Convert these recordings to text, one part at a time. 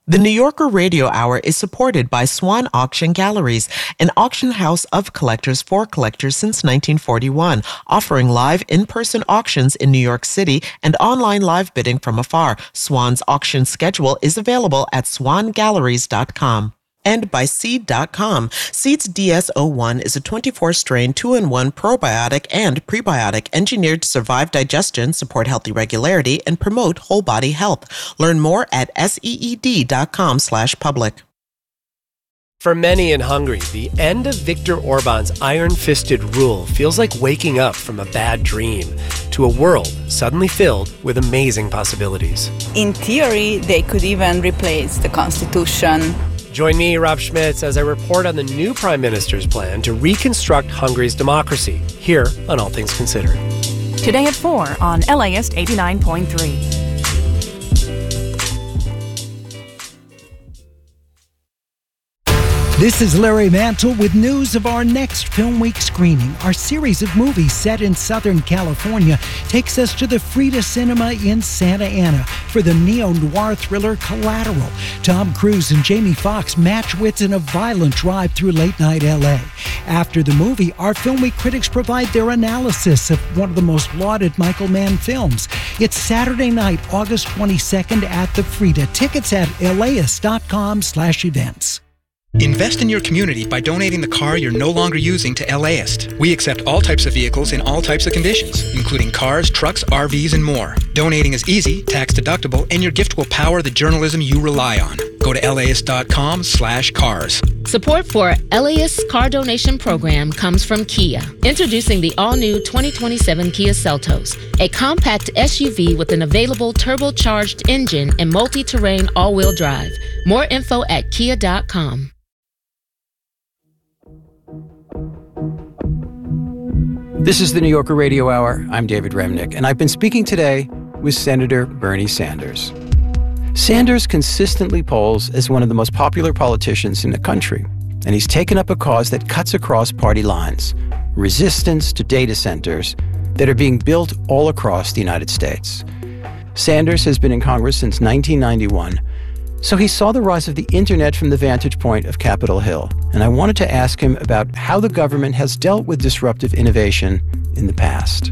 The New Yorker Radio Hour is supported by Swan Auction Galleries, an auction house of collectors for collectors since 1941, offering live in-person auctions in New York City and online live bidding from afar. Swan's auction schedule is available at swangalleries.com. And by Seed.com. Seed's DS-01 is a 24-strain 2-in-1 probiotic and prebiotic engineered to survive digestion, support healthy regularity, and promote whole body health. Learn more at seed.com/public. For many in Hungary, the end of Viktor Orban's iron-fisted rule feels like waking up from a bad dream to a world suddenly filled with amazing possibilities. In theory, they could even replace the constitution. Join me, Rob Schmitz, as I report on the new Prime Minister's plan to reconstruct Hungary's democracy, here on All Things Considered. Today at 4 on LAist 89.3. This is Larry Mantle with news of our next Film Week screening. Our series of movies set in Southern California takes us to the Frida Cinema in Santa Ana for the neo-noir thriller Collateral. Tom Cruise and Jamie Foxx match wits in a violent drive through late-night L.A. After the movie, our Film Week critics provide their analysis of one of the most lauded Michael Mann films. It's Saturday night, August 22nd at the Frida. Tickets at laist.com/events. Invest in your community by donating the car you're no longer using to LAist. We accept all types of vehicles in all types of conditions, including cars, trucks, RVs, and more. Donating is easy, tax deductible, and your gift will power the journalism you rely on. Go to laist.com/cars. Support for LAist's car donation program comes from Kia. Introducing the all-new 2027 Kia Seltos, a compact SUV with an available turbocharged engine and multi-terrain all-wheel drive. More info at kia.com. This is the New Yorker Radio Hour. I'm David Remnick, and I've been speaking today with Senator Bernie Sanders. Sanders consistently polls as one of the most popular politicians in the country, and he's taken up a cause that cuts across party lines, resistance to data centers that are being built all across the United States. Sanders has been in Congress since 1991, so he saw the rise of the internet from the vantage point of Capitol Hill, and I wanted to ask him about how the government has dealt with disruptive innovation in the past.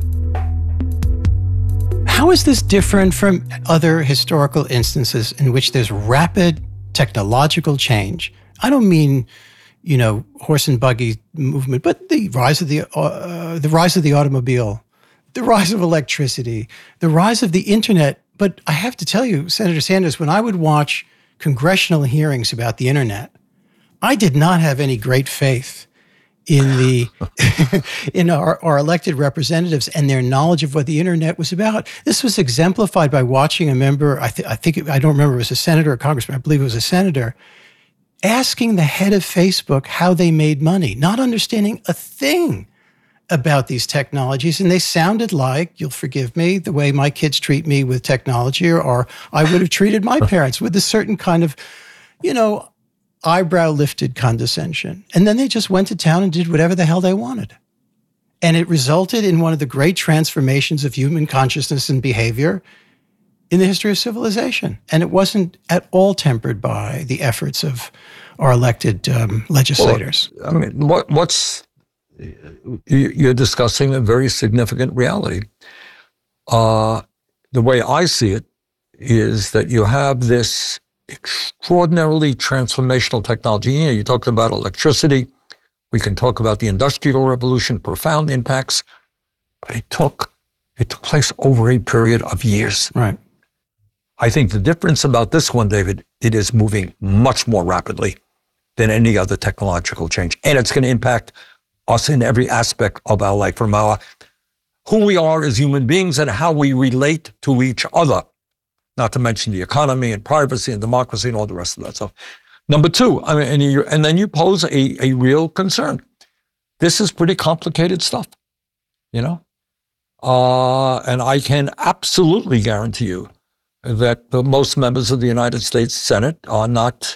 How is this different from other historical instances in which there's rapid technological change? I don't mean, horse and buggy movement, but the rise of the automobile, the rise of electricity, the rise of the internet. But I have to tell you, Senator Sanders, when I would watch congressional hearings about the internet, I did not have any great faith in in our elected representatives and their knowledge of what the internet was about. This was exemplified by watching a member, I don't remember if it was a senator or congressman, I believe it was a senator, asking the head of Facebook how they made money, not understanding a thing about these technologies. And they sounded like, you'll forgive me, the way my kids treat me with technology, or I would have treated my parents with a certain kind of, eyebrow-lifted condescension. And then they just went to town and did whatever the hell they wanted. And it resulted in one of the great transformations of human consciousness and behavior in the history of civilization. And it wasn't at all tempered by the efforts of our elected legislators. Well, I mean, you're discussing a very significant reality. The way I see it is that you have this extraordinarily transformational technology. You talked about electricity. We can talk about the Industrial Revolution, profound impacts, but it took place over a period of years. Right. I think the difference about this one, David, it is moving much more rapidly than any other technological change. And it's going to impact us in every aspect of our life, from who we are as human beings and how we relate to each other, not to mention the economy and privacy and democracy and all the rest of that stuff. Number two, and then you pose a real concern. This is pretty complicated stuff, and I can absolutely guarantee you that most members of the United States Senate are not,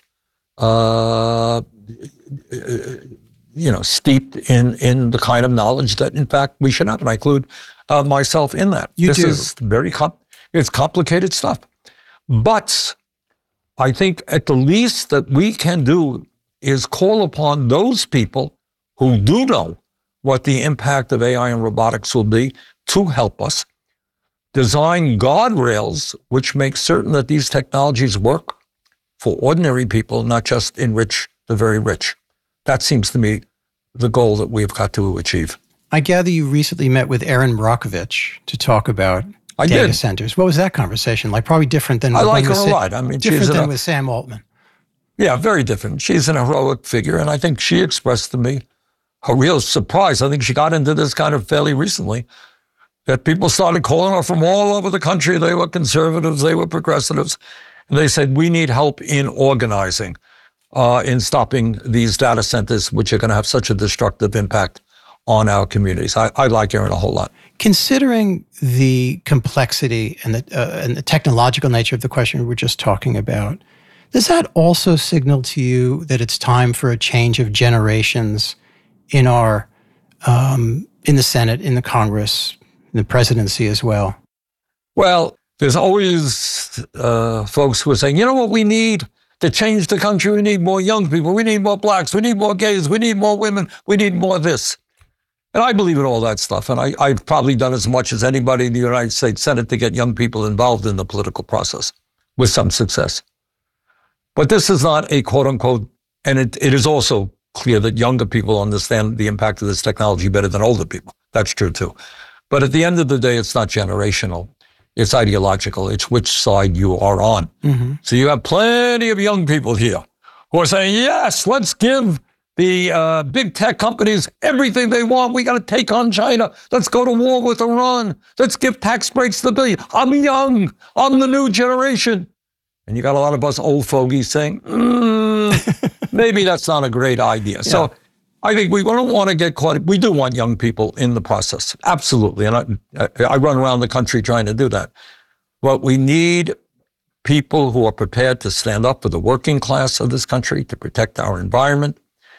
steeped in the kind of knowledge that, in fact, we should have. And I include myself in that. This is very it's complicated stuff. But I think at the least that we can do is call upon those people who do know what the impact of AI and robotics will be to help us design guardrails which make certain that these technologies work for ordinary people, not just enrich the very rich. That seems to me the goal that we've got to achieve. I gather you recently met with Erin Brockovich to talk about data centers. What was that conversation like? Probably different than I like her a lot. I mean, different than with Sam Altman. Yeah, very different. She's an heroic figure, and I think she expressed to me her real surprise. I think she got into this kind of fairly recently, that people started calling her from all over the country. They were conservatives, they were progressives, and they said, we need help in organizing, in stopping these data centers, which are going to have such a destructive impact on our communities. I like Erin a whole lot. Considering the complexity and the technological nature of the question we were just talking about, does that also signal to you that it's time for a change of generations in our in the Senate, in the Congress, in the presidency as well? Well, there's always folks who are saying, you know what we need to change the country? We need more young people. We need more blacks. We need more gays. We need more women. We need more of this. And I believe in all that stuff. And I've probably done as much as anybody in the United States Senate to get young people involved in the political process with some success. But this is not a quote unquote, and it is also clear that younger people understand the impact of this technology better than older people. That's true too. But at the end of the day, it's not generational. It's ideological. It's which side you are on. Mm-hmm. So you have plenty of young people here who are saying, yes, let's give the big tech companies everything they want. We got to take on China. Let's go to war with Iran. Let's give tax breaks to billion. I'm young. I'm the new generation. And you got a lot of us old fogies saying, maybe that's not a great idea. Yeah. So I think we don't want to get caught. We do want young people in the process. Absolutely. And I run around the country trying to do that. But we need people who are prepared to stand up for the working class of this country, to protect our environment,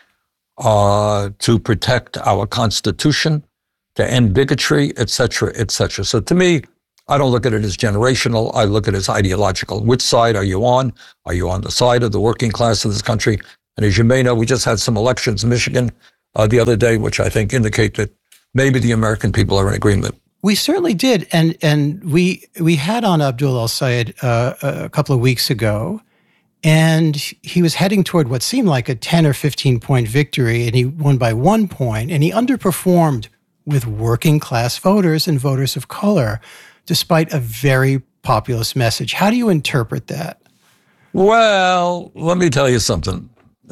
to protect our Constitution, to end bigotry, et cetera, et cetera. So to me, I don't look at it as generational. I look at it as ideological. Which side are you on? Are you on the side of the working class of this country? And as you may know, we just had some elections in Michigan the other day, which I think indicate that maybe the American people are in agreement. We certainly did. And we had on Abdul El-Sayed a couple of weeks ago, and he was heading toward what seemed like a 10 or 15-point victory, and he won by 1 point, and he underperformed with working class voters and voters of color, despite a very populist message. How do you interpret that? Well, let me tell you something.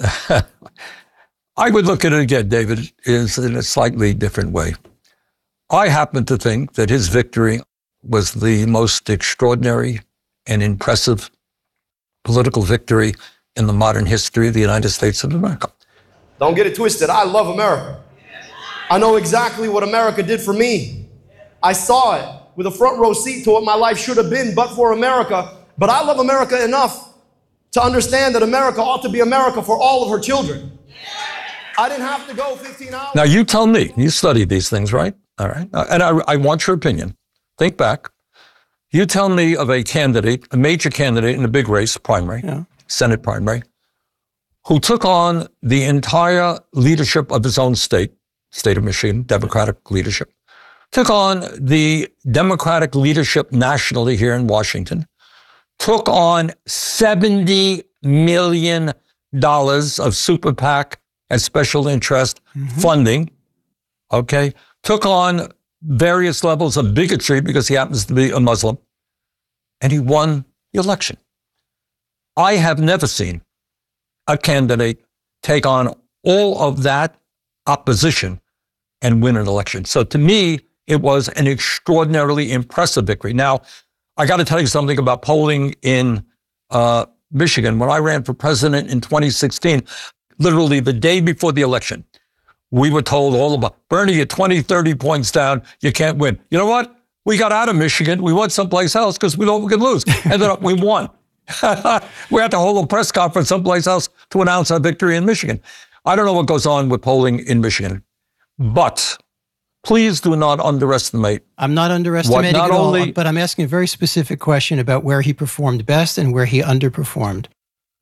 I would look at it again, David, is in a slightly different way. I happen to think that his victory was the most extraordinary and impressive political victory in the modern history of the United States of America. Don't get it twisted. I love America. I know exactly what America did for me. I saw it with a front row seat to what my life should have been but for America. But I love America enough to understand that America ought to be America for all of her children. I didn't have to go 15 hours. Now you tell me, you study these things, right? All right. And I want your opinion. Think back. You tell me of a candidate, a major candidate in a big race, primary, Senate primary, who took on the entire leadership of his own state of Michigan, Democratic leadership, took on the Democratic leadership nationally here in Washington, took on $70 million of super PAC and special interest funding, okay, took on various levels of bigotry because he happens to be a Muslim, and he won the election. I have never seen a candidate take on all of that opposition and win an election. So to me, it was an extraordinarily impressive victory. Now, I got to tell you something about polling in Michigan. When I ran for president in 2016, literally the day before the election, we were told all about, Bernie, you're 20, 30 points down. You can't win. You know what? We got out of Michigan. We went someplace else because we thought we could lose. Ended up, we won. We had to hold a press conference someplace else to announce our victory in Michigan. I don't know what goes on with polling in Michigan, but please do not underestimate. I'm not underestimating at all, but I'm asking a very specific question about where he performed best and where he underperformed.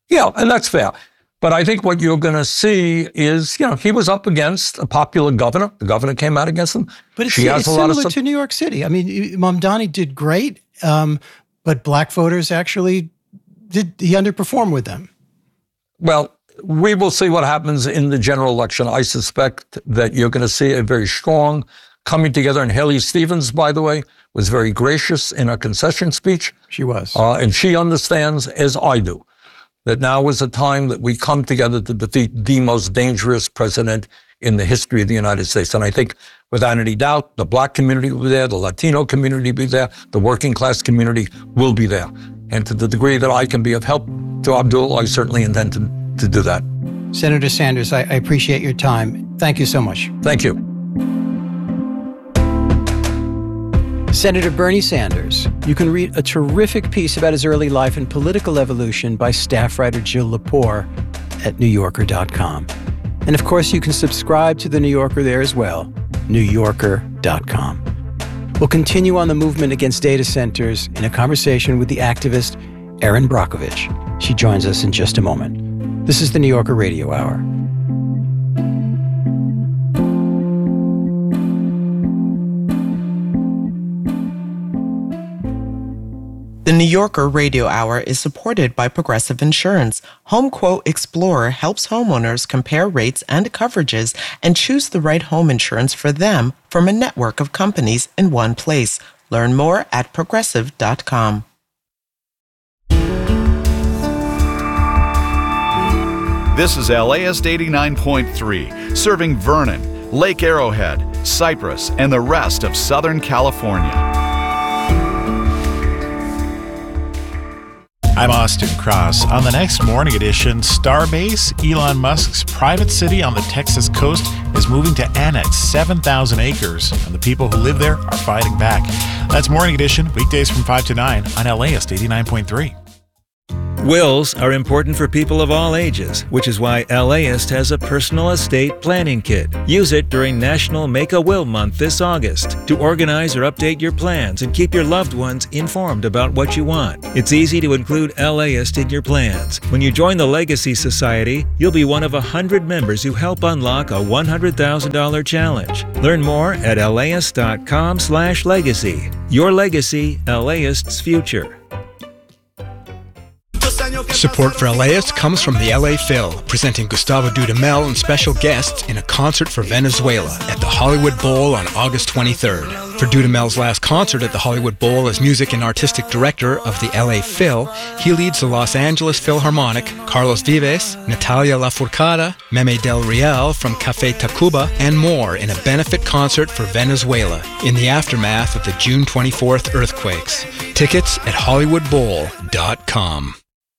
Yeah, and that's fair. But I think what you're going to see is, he was up against a popular governor. The governor came out against him. But it's similar to New York City. I mean, Mamdani did great, but black voters actually he underperformed with them. Well, we will see what happens in the general election. I suspect that you're going to see a very strong coming together. And Haley Stevens, by the way, was very gracious in her concession speech. She was. And she understands, as I do, that now is a time that we come together to defeat the most dangerous president in the history of the United States. And I think without any doubt, the black community will be there, the Latino community will be there, the working class community will be there. And to the degree that I can be of help to Abdul, I certainly intend to do that. Senator Sanders, I appreciate your time. Thank you so much. Thank you. Senator Bernie Sanders. You can read a terrific piece about his early life and political evolution by staff writer Jill Lepore at NewYorker.com. And of course, you can subscribe to The New Yorker there as well, NewYorker.com. We'll continue on the movement against data centers in a conversation with the activist Erin Brockovich. She joins us in just a moment. This is The New Yorker Radio Hour. The New Yorker Radio Hour is supported by Progressive Insurance. HomeQuote Explorer helps homeowners compare rates and coverages and choose the right home insurance for them from a network of companies in one place. Learn more at Progressive.com. This is LAist 89.3, serving Vernon, Lake Arrowhead, Cypress, and the rest of Southern California. I'm Austin Cross. On the next Morning Edition, Starbase, Elon Musk's private city on the Texas coast, is moving to annex 7,000 acres, and the people who live there are fighting back. That's Morning Edition, weekdays from 5 to 9 on LAist 89.3. Wills are important for people of all ages, which is why LAist has a personal estate planning kit. Use it during National Make a Will Month this August to organize or update your plans and keep your loved ones informed about what you want. It's easy to include LAist in your plans. When you join the Legacy Society, you'll be one of 100 members who help unlock a $100,000 challenge. Learn more at laist.com/legacy. Your legacy, LAist's future. Support for LAist comes from the LA Phil, presenting Gustavo Dudamel and special guests in a concert for Venezuela at the Hollywood Bowl on August 23rd. For Dudamel's last concert at the Hollywood Bowl as music and artistic director of the LA Phil, he leads the Los Angeles Philharmonic, Carlos Vives, Natalia Lafourcade, Meme Del Real from Café Tacuba, and more in a benefit concert for Venezuela in the aftermath of the June 24th earthquakes. Tickets at HollywoodBowl.com.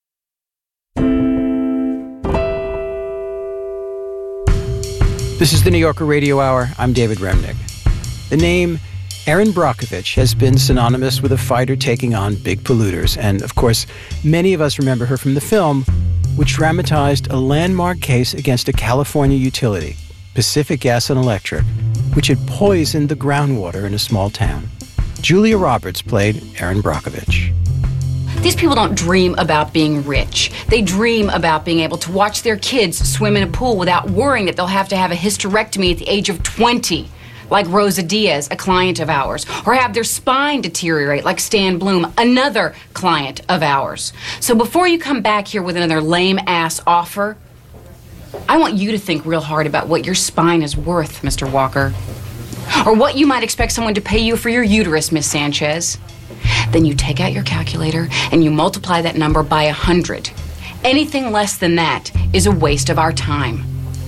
This is the New Yorker Radio Hour. I'm David Remnick. The name Erin Brockovich has been synonymous with a fighter taking on big polluters. And of course, many of us remember her from the film, which dramatized a landmark case against a California utility, Pacific Gas and Electric, which had poisoned the groundwater in a small town. Julia Roberts played Erin Brockovich. These people don't dream about being rich. They dream about being able to watch their kids swim in a pool without worrying that they'll have to have a hysterectomy at the age of 20, like Rosa Diaz, a client of ours, or have their spine deteriorate like Stan Bloom, another client of ours. So before you come back here with another lame-ass offer, I want you to think real hard about what your spine is worth, Mr. Walker, or what you might expect someone to pay you for your uterus, Miss Sanchez. Then you take out your calculator and you multiply that number by 100. Anything less than that is a waste of our time.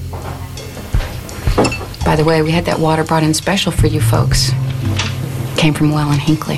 By the way, we had that water brought in special for you folks. Came from Well and Hinckley.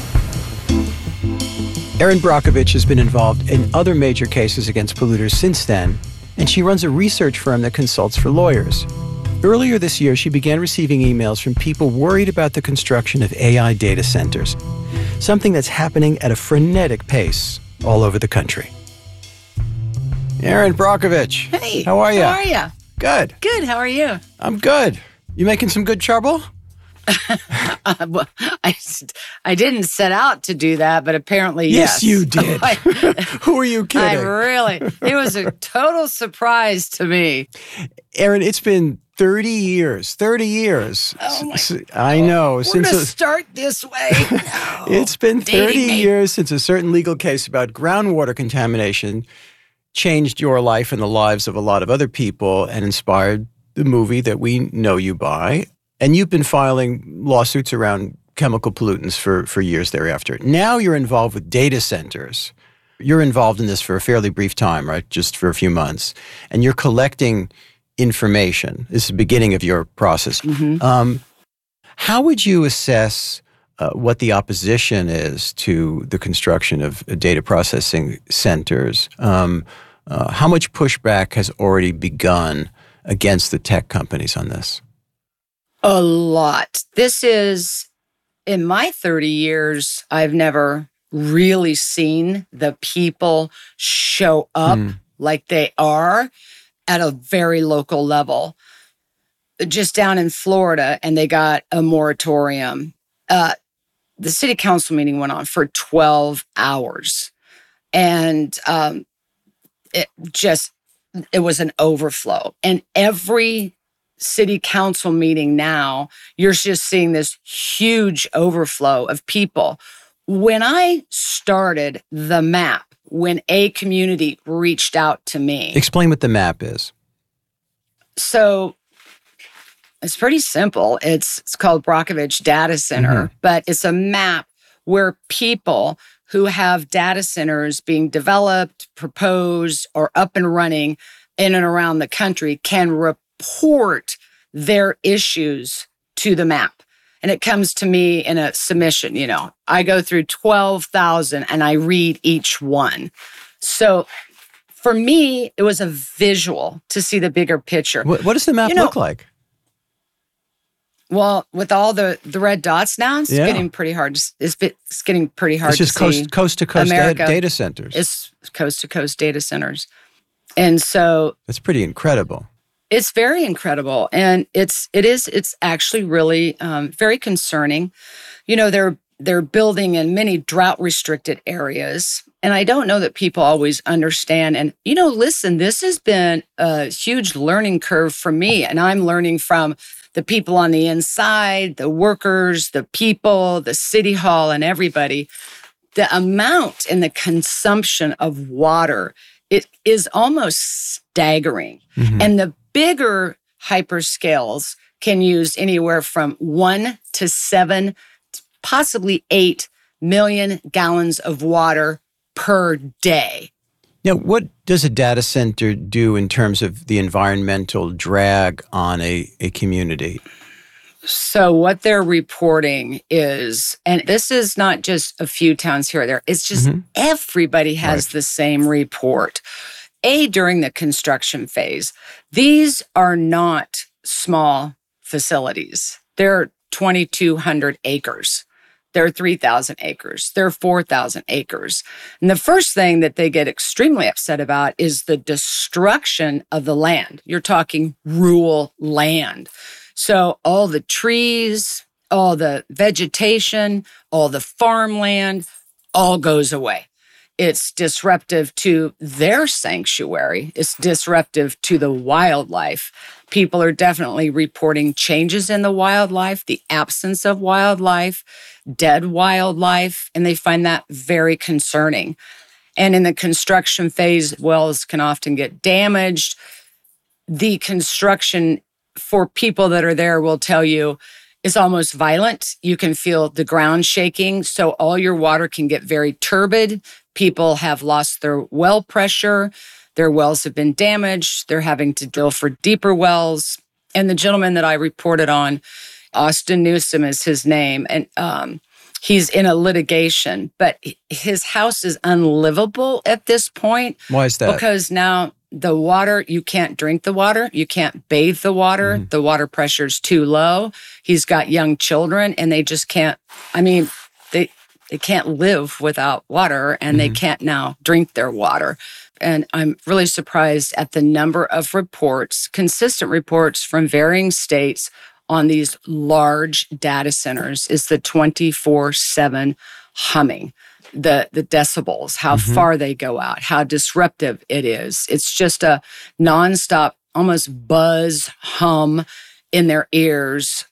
Erin Brockovich has been involved in other major cases against polluters since then, and she runs a research firm that consults for lawyers. Earlier this year, she began receiving emails from people worried about the construction of AI data centers, something that's happening at a frenetic pace all over the country. Erin Brockovich. Hey. How are you? How are you? Good. Good. How are you? I'm good. You making some good trouble? I didn't set out to do that, but apparently, yes. Yes, you did. Who are you kidding? It was a total surprise to me. Erin, it's been 30 years. 30 years. Oh my I know. We're going to start this way. No. It's been 30 years since a certain legal case about groundwater contamination changed your life and the lives of a lot of other people and inspired the movie that we know you by. And you've been filing lawsuits around chemical pollutants for years thereafter. Now you're involved with data centers. You're involved in this for a fairly brief time, right? Just for a few months. And you're collecting information. This is the beginning of your process. Mm-hmm. How would you assess what the opposition is to the construction of data processing centers? How much pushback has already begun against the tech companies on this? A lot. This is, in my 30 years, I've never really seen the people show up like they are at a very local level. Just down in Florida, and they got a moratorium. The city council meeting went on for 12 hours. And it was an overflow. And every city council meeting now, you're just seeing this huge overflow of people. When I started the MAP, when a community reached out to me. Explain what the MAP is. So it's pretty simple. It's called Brockovich Data Center, but it's a map where people who have data centers being developed, proposed, or up and running in and around the country can report their issues to the MAP. And it comes to me in a submission. You know, I go through 12,000 and I read each one. So for me, it was a visual to see the bigger picture. What does the map look like? Well, with all the red dots now, it's getting pretty hard. It's getting pretty hard to see. It's just coast to coast data centers. It's coast to coast data centers. And so it's pretty incredible. It's very incredible. And it's actually really very concerning. You know, they're building in many drought restricted areas. And I don't know that people always understand. And, you know, listen, this has been a huge learning curve for me. And I'm learning from the people on the inside, the workers, the people, the city hall, and everybody. The amount and the consumption of water, it is almost staggering. And the bigger hyperscales can use anywhere from 1 to 7, possibly 8 million gallons of water per day. Now, what does a data center do in terms of the environmental drag on a community? So what they're reporting is, and this is not just a few towns here or there, it's just everybody has the same report. During the construction phase, these are not small facilities. They're 2,200 acres. They're 3,000 acres. They're 4,000 acres. And the first thing that they get extremely upset about is the destruction of the land. You're talking rural land. So all the trees, all the vegetation, all the farmland, all goes away. It's disruptive to their sanctuary. It's disruptive to the wildlife. People are definitely reporting changes in the wildlife, the absence of wildlife, dead wildlife, and they find that very concerning. And in the construction phase, wells can often get damaged. The construction for people that are there will tell you is almost violent. You can feel the ground shaking. So all your water can get very turbid. People have lost their well pressure. Their wells have been damaged. They're having to drill for deeper wells. And the gentleman that I reported on, Austin Newsom is his name. And he's in a litigation, but his house is unlivable at this point. Why is that? Because now the water, you can't drink the water. You can't bathe the water. The water pressure is too low. He's got young children and they just can't, they can't live without water and they can't now drink their water. And I'm really surprised at the number of reports, consistent reports from varying states on these large data centers is the 24/7 humming, the decibels, how far they go out, how disruptive it is. It's just a nonstop, almost buzz hum in their ears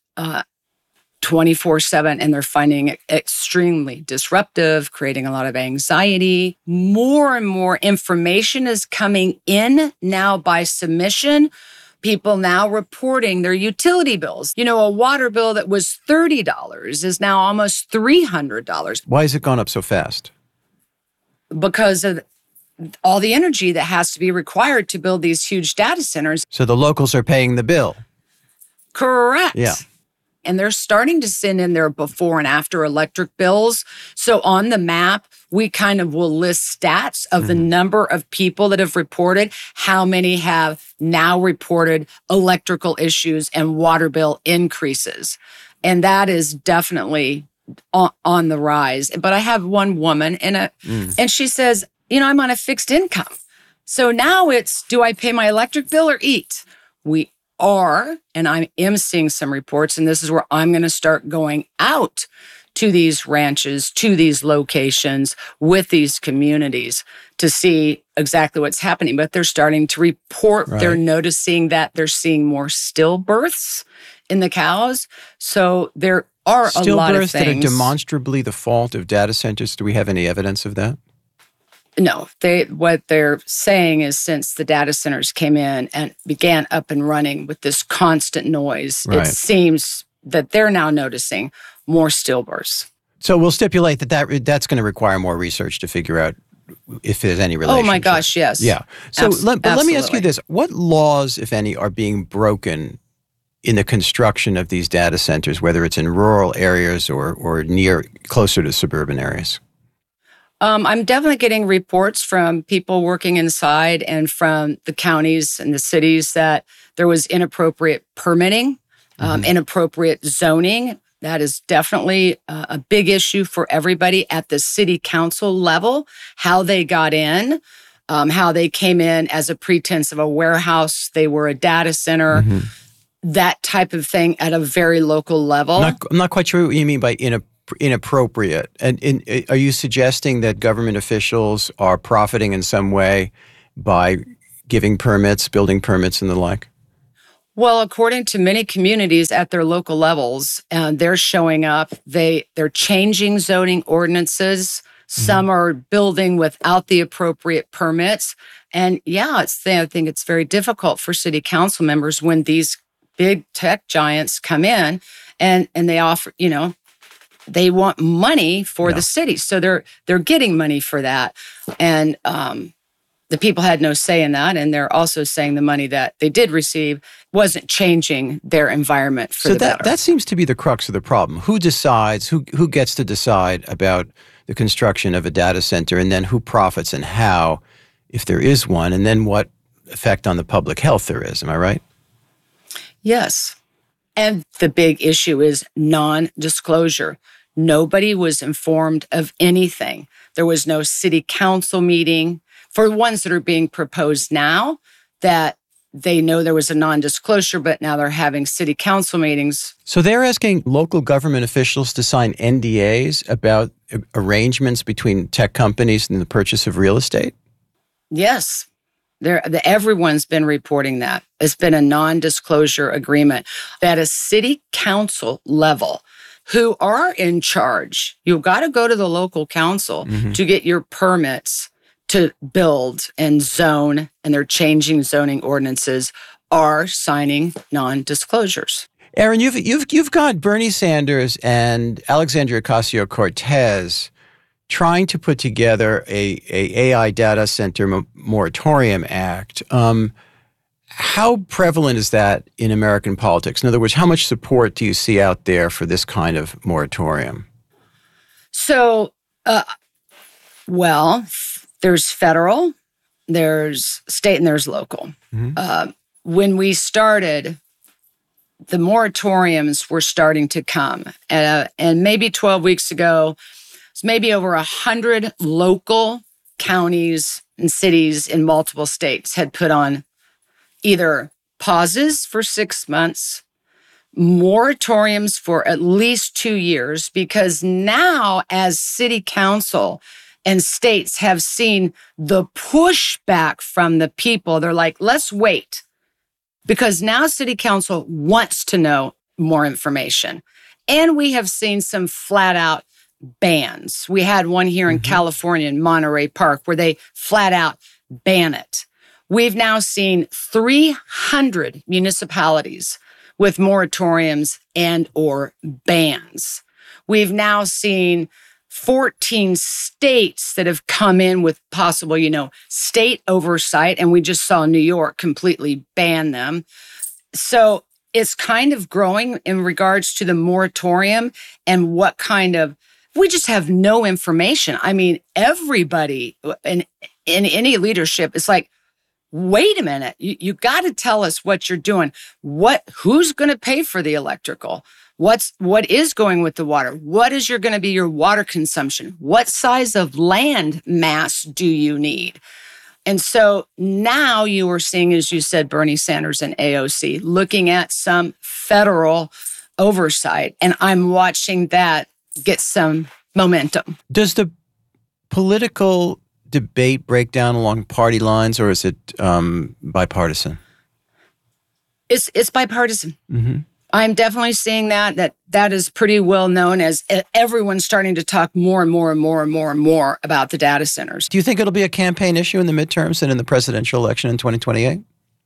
24/7, and they're finding it extremely disruptive, creating a lot of anxiety. More and more information is coming in now by submission. People now reporting their utility bills. You know, a water bill that was $30 is now almost $300. Why has it gone up so fast? Because of all the energy that has to be required to build these huge data centers. So the locals are paying the bill. Correct. Yeah. And they're starting to send in their before and after electric bills. So on the map, we kind of will list stats of the number of people that have reported, how many have now reported electrical issues and water bill increases. And that is definitely on the rise. But I have one woman and she says, you know, I'm on a fixed income. So now it's, do I pay my electric bill or eat? We are, and I am seeing some reports, and this is where I'm going to start going out to these ranches, to these locations with these communities to see exactly what's happening. But they're starting to report, they're noticing that they're seeing more stillbirths in the cows. So there are a lot of things. Stillbirths that are demonstrably the fault of data centers. Do we have any evidence of that? No, what they're saying is since the data centers came in and began up and running with this constant noise, it seems that they're now noticing more stillbirths. So we'll stipulate that's going to require more research to figure out if there's any relationship. Oh my gosh, yes. Yeah. So let me ask you this. What laws, if any, are being broken in the construction of these data centers, whether it's in rural areas or near, closer to suburban areas? I'm definitely getting reports from people working inside and from the counties and the cities that there was inappropriate permitting, inappropriate zoning. That is definitely a big issue for everybody at the city council level, how they got in, how they came in as a pretense of a warehouse, they were a data center, that type of thing at a very local level. I'm not quite sure what you mean by inappropriate. And are you suggesting that government officials are profiting in some way by giving permits, building permits and the like? Well, according to many communities at their local levels, they're showing up. They're changing zoning ordinances. Some are building without the appropriate permits. And I think it's very difficult for city council members when these big tech giants come in and they offer, they want money for the city. So they're getting money for that. And the people had no say in that. And they're also saying the money that they did receive wasn't changing their environment for the better. That seems to be the crux of the problem. Who decides, who gets to decide about the construction of a data center, and then who profits and how, if there is one, and then what effect on the public health there is. Am I right? Yes. And the big issue is non-disclosure. Nobody was informed of anything. There was no city council meeting. For ones that are being proposed now, that they know there was a non-disclosure, but now they're having city council meetings. So they're asking local government officials to sign NDAs about arrangements between tech companies and the purchase of real estate? Yes. Everyone's been reporting that. It's been a non-disclosure agreement at a city council level. Who are in charge? You've got to go to the local council to get your permits to build and zone, and they're changing zoning ordinances, are signing non-disclosures. Erin, you've got Bernie Sanders and Alexandria Ocasio-Cortez trying to put together a AI data center moratorium act. How prevalent is that in American politics? In other words, how much support do you see out there for this kind of moratorium? So, there's federal, there's state, and there's local. When we started, the moratoriums were starting to come. And maybe 12 weeks ago, it's maybe over 100 local counties and cities in multiple states had put on either pauses for 6 months, moratoriums for at least 2 years, because now as city council and states have seen the pushback from the people, they're like, let's wait. Because now city council wants to know more information. And we have seen some flat out bans. We had one here in California in Monterey Park where they flat out ban it. We've now seen 300 municipalities with moratoriums and or bans. We've now seen 14 states that have come in with possible, state oversight. And we just saw New York completely ban them. So it's kind of growing in regards to the moratorium and what kind of, we just have no information. I mean, everybody in any leadership is like, wait a minute, you got to tell us what you're doing. Who's going to pay for the electrical? What is going with the water? What is going to be your water consumption? What size of land mass do you need? And so now you are seeing, as you said, Bernie Sanders and AOC looking at some federal oversight, and I'm watching that get some momentum. Does the political debate break down along party lines, or is it bipartisan? It's bipartisan. Mm-hmm. I'm definitely seeing that is pretty well known, as everyone's starting to talk more and more and more and more and more about the data centers. Do you think it'll be a campaign issue in the midterms and in the presidential election in 2028?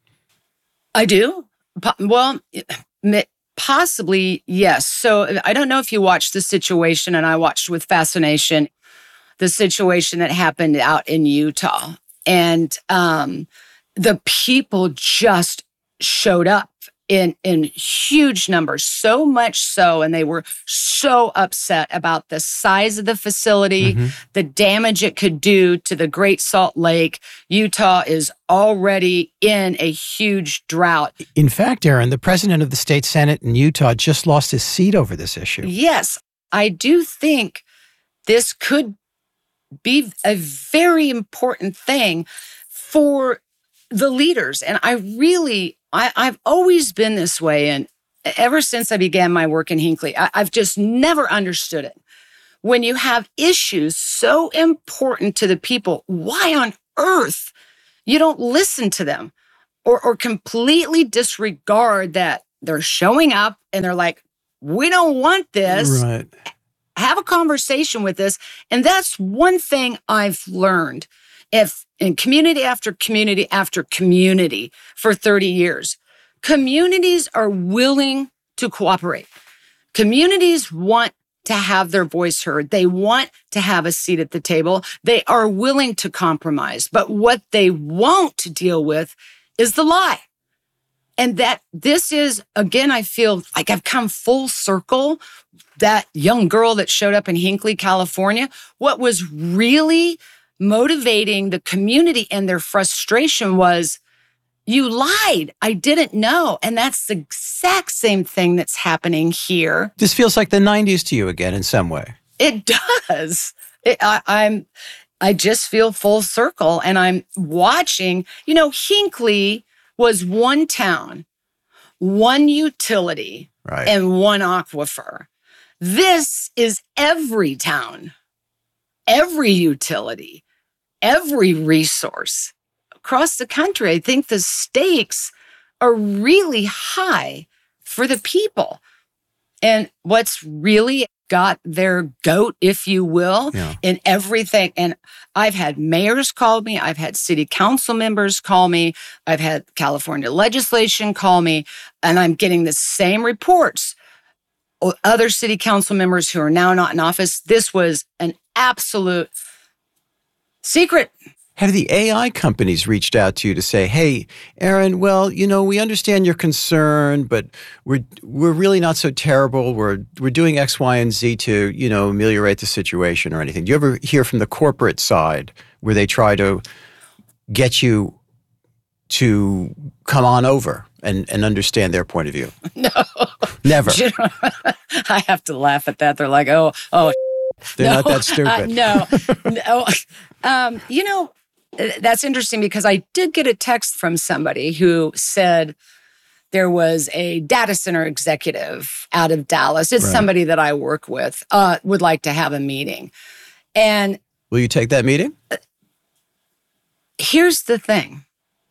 I do. Well, possibly, yes. So I don't know if you watched the situation, and I watched with fascination the situation that happened out in Utah. And the people just showed up in huge numbers, so much so, and they were so upset about the size of the facility, the damage it could do to the Great Salt Lake. Utah is already in a huge drought. In fact, Aaron, the president of the state Senate in Utah just lost his seat over this issue. Yes, I do think this could be a very important thing for the leaders. And I've always been this way. And ever since I began my work in Hinckley, I've just never understood it. When you have issues so important to the people, why on earth you don't listen to them or completely disregard that they're showing up and they're like, we don't want this. Right. Have a conversation with us. And that's one thing I've learned. If in community after community after community for 30 years, communities are willing to cooperate. Communities want to have their voice heard. They want to have a seat at the table. They are willing to compromise. But what they won't deal with is the lie. And that this is, again, I feel like I've come full circle. That young girl that showed up in Hinckley, California, what was really motivating the community and their frustration was, you lied. I didn't know. And that's the exact same thing that's happening here. This feels like the 90s to you again in some way. It does. I just feel full circle, and I'm watching, Hinckley was one town, one utility, right, and one aquifer. This is every town, every utility, every resource across the country. I think the stakes are really high for the people. And what's really got their goat, if you will, in everything. And I've had mayors call me. I've had city council members call me. I've had California legislation call me. And I'm getting the same reports. Other city council members who are now not in office. This was an absolute secret. Have the AI companies reached out to you to say, hey, Aaron, well, we understand your concern, but we're really not so terrible. We're doing X, Y, and Z to, ameliorate the situation or anything. Do you ever hear from the corporate side where they try to get you to come on over and understand their point of view? No. Never. I have to laugh at that. They're like, oh. They're not that stupid. No. That's interesting because I did get a text from somebody who said there was a data center executive out of Dallas. It's somebody that I work with, would like to have a meeting. And will you take that meeting? Here's the thing.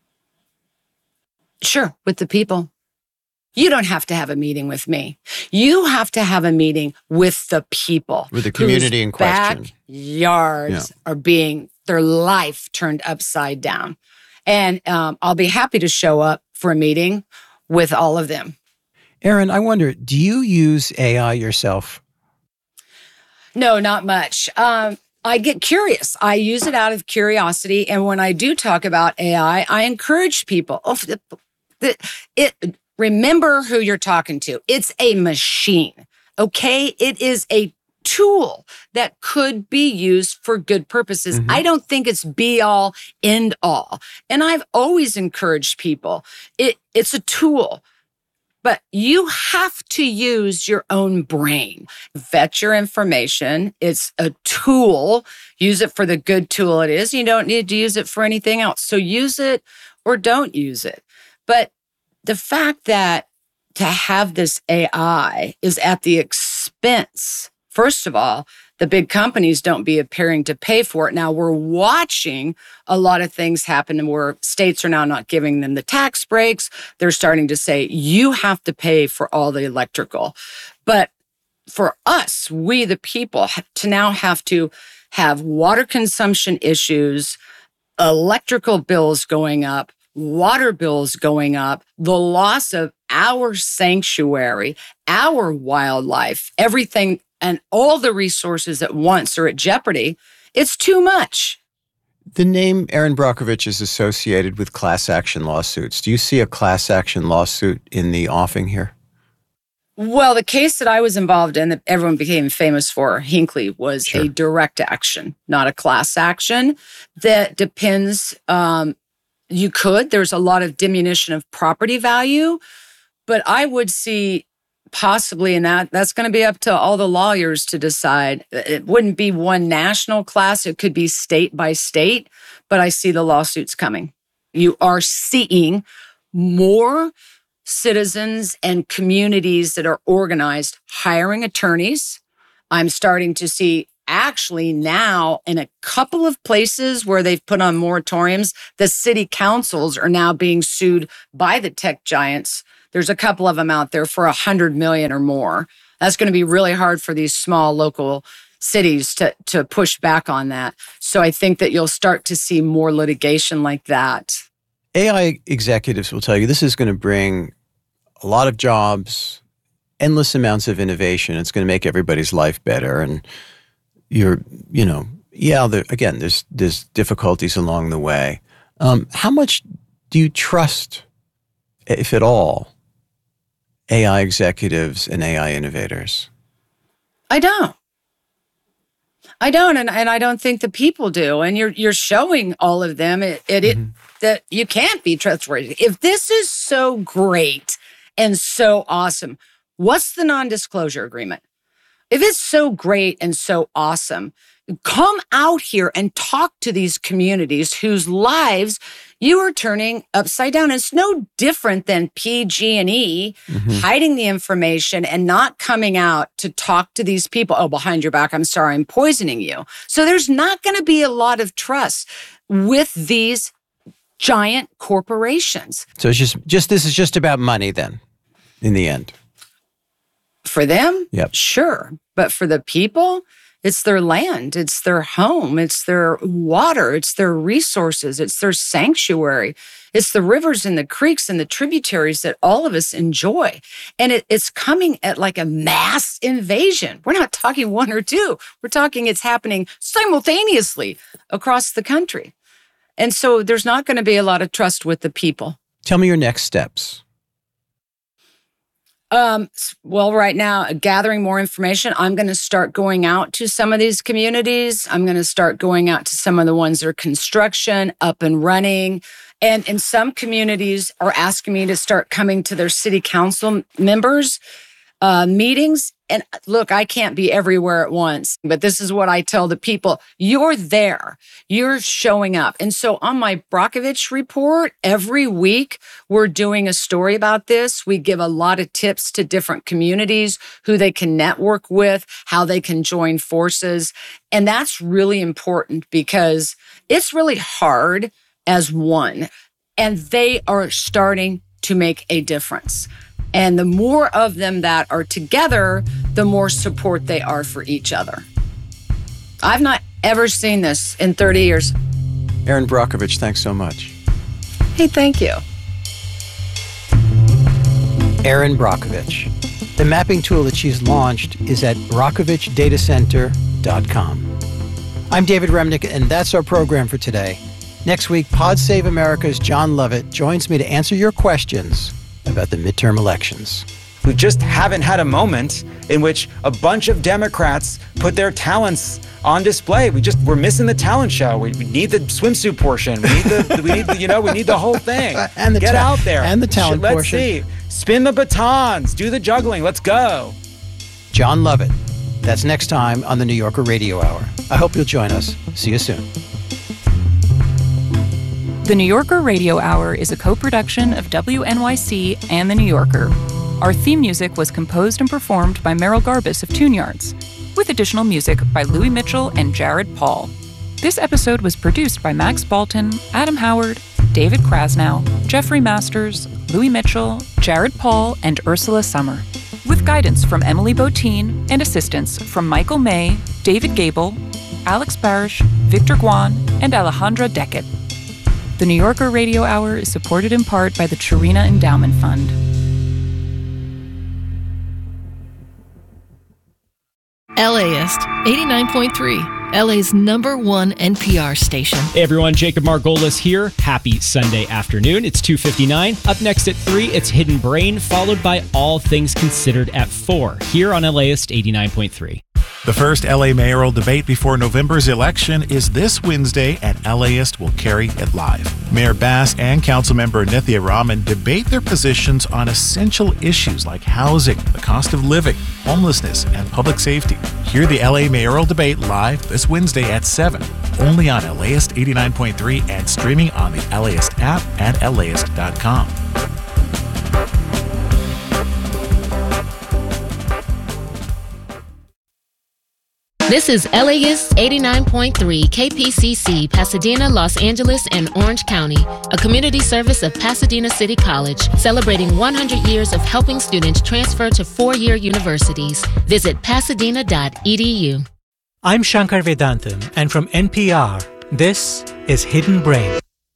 Sure, with the people. You don't have to have a meeting with me. You have to have a meeting with the people. With the community in question. Backyards are being, their life turned upside down. And I'll be happy to show up for a meeting with all of them. Erin, I wonder, do you use AI yourself? No, not much. I get curious. I use it out of curiosity. And when I do talk about AI, I encourage people. Remember who you're talking to. It's a machine, okay? It is a tool that could be used for good purposes. I don't think it's be all, end all. And I've always encouraged people. It's a tool, but you have to use your own brain. Vet your information. It's a tool. Use it for the good tool it is. You don't need to use it for anything else. So use it or don't use it. But the fact that to have this AI is at the expense, first of all, the big companies don't be appearing to pay for it. Now we're watching a lot of things happen where states are now not giving them the tax breaks. They're starting to say, you have to pay for all the electrical. But for us, we the people now have to have water consumption issues, electrical bills going up, water bills going up, the loss of our sanctuary, our wildlife, everything, and all the resources at once are at jeopardy. It's too much. The name Erin Brockovich is associated with class action lawsuits. Do you see a class action lawsuit in the offing here? Well, the case that I was involved in that everyone became famous for, Hinckley, was a direct action, not a class action. That depends. There's a lot of diminution of property value, but I would see possibly in that's going to be up to all the lawyers to decide. It wouldn't be one national class. It could be state by state, but I see the lawsuits coming. You are seeing more citizens and communities that are organized hiring attorneys. I'm starting to see actually now in a couple of places where they've put on moratoriums, the city councils are now being sued by the tech giants. There's a couple of them out there for $100 million or more. That's going to be really hard for these small local cities to push back on that. So I think that you'll start to see more litigation like that. AI executives will tell you this is going to bring a lot of jobs, endless amounts of innovation. It's going to make everybody's life better. And there's difficulties along the way. How much do you trust, if at all, AI executives and AI innovators? I don't, and I don't think the people do. And you're showing all of them that you can't be trustworthy. If this is so great and so awesome, what's the non-disclosure agreement? If it's so great and so awesome, come out here and talk to these communities whose lives you are turning upside down. It's no different than PG&E hiding the information and not coming out to talk to these people. Oh, behind your back, I'm sorry, I'm poisoning you. So there's not going to be a lot of trust with these giant corporations. So it's just this is just about money then, in the end. For them? Yep. Sure. But for the people, it's their land, it's their home, it's their water, it's their resources, it's their sanctuary. It's the rivers and the creeks and the tributaries that all of us enjoy. And it's coming at like a mass invasion. We're not talking one or two. We're talking it's happening simultaneously across the country. And so there's not going to be a lot of trust with the people. Tell me your next steps. Well, right now, gathering more information. I'm going to start going out to some of these communities. I'm going to start going out to some of the ones that are construction, up and running. And in some communities are asking me to start coming to their city council members. meetings. And look, I can't be everywhere at once, but this is what I tell the people. You're there. You're showing up. And so on my Brockovich report, every week, we're doing a story about this. We give a lot of tips to different communities, who they can network with, how they can join forces. And that's really important because it's really hard as one. And they are starting to make a difference. And the more of them that are together, the more support they are for each other. I've not ever seen this in 30 years. Erin Brockovich, thanks so much. Hey, thank you. Erin Brockovich. The mapping tool that she's launched is at brockovichdatacenter.com. I'm David Remnick, and that's our program for today. Next week, Pod Save America's John Lovett joins me to answer your questions about the midterm elections. We just haven't had a moment in which a bunch of Democrats put their talents on display. We're missing the talent show. We need the swimsuit portion. We need the whole thing. And get out there. And the talent portion. Let's see. Spin the batons. Do the juggling. Let's go. John Lovett. That's next time on the New Yorker Radio Hour. I hope you'll join us. See you soon. The New Yorker Radio Hour is a co-production of WNYC and The New Yorker. Our theme music was composed and performed by Merrill Garbus of Tune Yards, with additional music by Louis Mitchell and Jared Paul. This episode was produced by Max Balton, Adam Howard, David Krasnow, Jeffrey Masters, Louis Mitchell, Jared Paul, and Ursula Summer, with guidance from Emily Botine and assistance from Michael May, David Gable, Alex Barish, Victor Guan, and Alejandra Deckett. The New Yorker Radio Hour is supported in part by the Chirina Endowment Fund. LAist 89.3, LA's #1 NPR station. Hey everyone, Jacob Margolis here. Happy Sunday afternoon. It's 2:59. Up next at 3, it's Hidden Brain, followed by All Things Considered at 4, here on LAist 89.3. The first LA mayoral debate before November's election is this Wednesday, and LAist will carry it live. Mayor Bass and Councilmember Nithya Raman debate their positions on essential issues like housing, the cost of living, homelessness, and public safety. Hear the LA mayoral debate live this Wednesday at 7, only on LAist 89.3 and streaming on the LAist app and LAist.com. This is LAist 89.3 KPCC, Pasadena, Los Angeles, and Orange County, a community service of Pasadena City College, celebrating 100 years of helping students transfer to 4-year universities. Visit pasadena.edu. I'm Shankar Vedantam, and from NPR, this is Hidden Brain.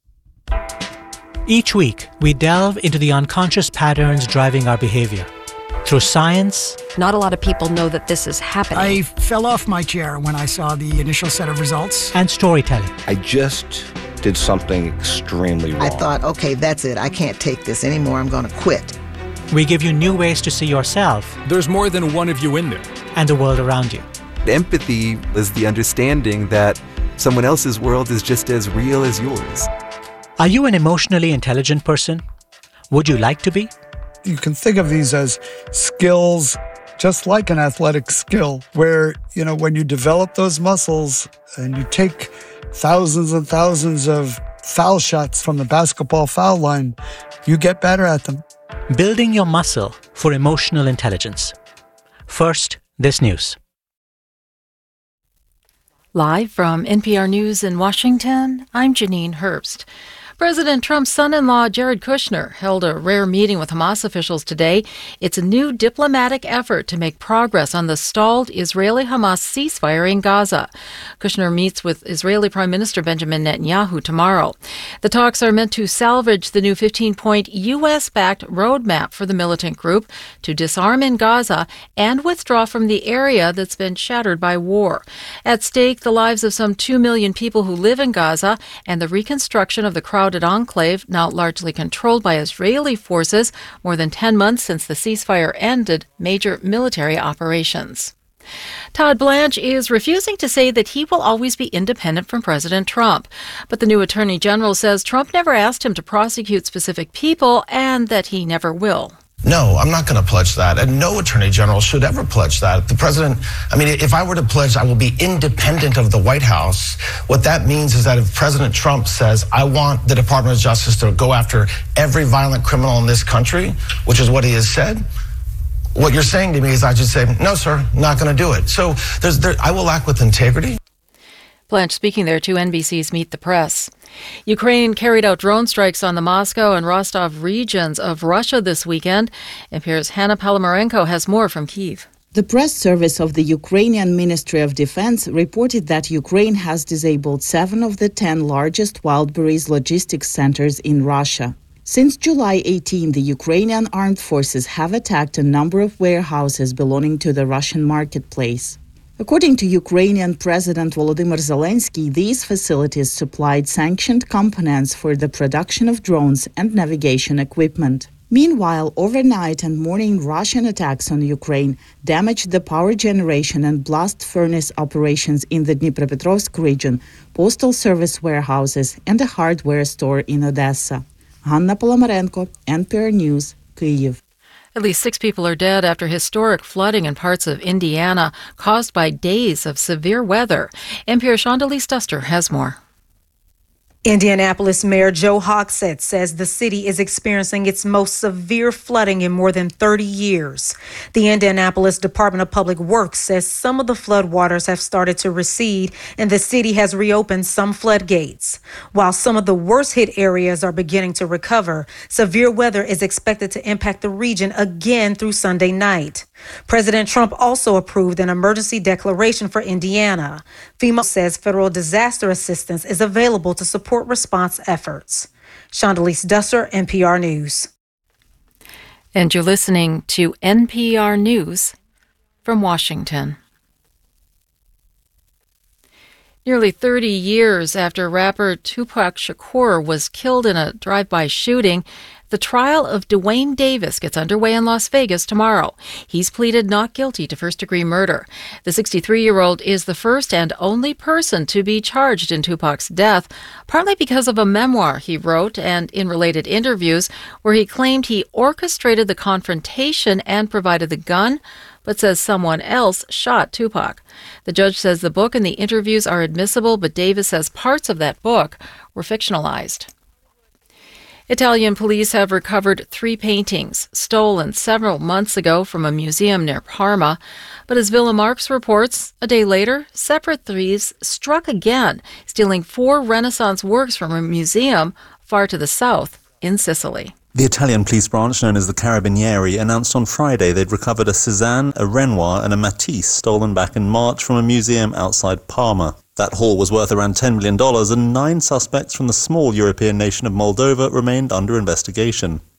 Each week, we delve into the unconscious patterns driving our behavior. Through science. Not a lot of people know that this is happening. I fell off my chair when I saw the initial set of results. And storytelling. I just did something extremely wrong. I thought, okay, that's it. I can't take this anymore. I'm going to quit. We give you new ways to see yourself. There's more than one of you in there. And the world around you. Empathy is the understanding that someone else's world is just as real as yours. Are you an emotionally intelligent person? Would you like to be? You can think of these as skills, just like an athletic skill, where, when you develop those muscles and you take thousands and thousands of foul shots from the basketball foul line, you get better at them. Building your muscle for emotional intelligence. First, this news. Live from NPR News in Washington, I'm Janine Herbst. President Trump's son-in-law, Jared Kushner, held a rare meeting with Hamas officials today. It's a new diplomatic effort to make progress on the stalled Israeli-Hamas ceasefire in Gaza. Kushner meets with Israeli Prime Minister Benjamin Netanyahu tomorrow. The talks are meant to salvage the new 15-point U.S.-backed roadmap for the militant group to disarm in Gaza and withdraw from the area that's been shattered by war. At stake, the lives of some 2 million people who live in Gaza and the reconstruction of the crowded enclave, now largely controlled by Israeli forces, more than 10 months since the ceasefire ended major military operations. Todd Blanche is refusing to say that he will always be independent from President Trump. But the new Attorney General says Trump never asked him to prosecute specific people and that he never will. No, I'm not going to pledge that. And no attorney general should ever pledge that. The president, if I were to pledge I will be independent of the White House, what that means is that if President Trump says, I want the Department of Justice to go after every violent criminal in this country, which is what he has said, what you're saying to me is I should say, no, sir, not going to do it. So I will act with integrity. Blanche speaking there to NBC's Meet the Press. Ukraine carried out drone strikes on the Moscow and Rostov regions of Russia this weekend. NPR's Hanna Palamarenko has more from Kyiv. The press service of the Ukrainian Ministry of Defense reported that Ukraine has disabled 7 of the 10 largest Wildberries logistics centers in Russia. Since July 18, the Ukrainian armed forces have attacked a number of warehouses belonging to the Russian marketplace. According to Ukrainian President Volodymyr Zelensky, these facilities supplied sanctioned components for the production of drones and navigation equipment. Meanwhile, overnight and morning Russian attacks on Ukraine damaged the power generation and blast furnace operations in the Dnipropetrovsk region, postal service warehouses, and a hardware store in Odessa. Hanna Palamarenko, NPR News, Kyiv. At least 6 people are dead after historic flooding in parts of Indiana caused by days of severe weather. NPR's Shondelise Duster has more. Indianapolis Mayor Joe Hogsett says the city is experiencing its most severe flooding in more than 30 years. The Indianapolis Department of Public Works says some of the floodwaters have started to recede and the city has reopened some floodgates. While some of the worst hit areas are beginning to recover, severe weather is expected to impact the region again through Sunday night. President Trump also approved an emergency declaration for Indiana. FEMA says federal disaster assistance is available to support response efforts. Shondelise Duster, NPR News. And you're listening to NPR News from Washington. Nearly 30 years after rapper Tupac Shakur was killed in a drive-by shooting, the trial of Duane Davis gets underway in Las Vegas tomorrow. He's pleaded not guilty to first-degree murder. The 63-year-old is the first and only person to be charged in Tupac's death, partly because of a memoir he wrote and in related interviews where he claimed he orchestrated the confrontation and provided the gun, but says someone else shot Tupac. The judge says the book and the interviews are admissible, but Davis says parts of that book were fictionalized. Italian police have recovered 3 paintings stolen several months ago from a museum near Parma. But as Villa Marx reports, a day later, separate thieves struck again, stealing 4 Renaissance works from a museum far to the south in Sicily. The Italian police branch, known as the Carabinieri, announced on Friday they'd recovered a Cézanne, a Renoir and a Matisse stolen back in March from a museum outside Parma. That haul was worth around $10 million, and 9 suspects from the small European nation of Moldova remained under investigation.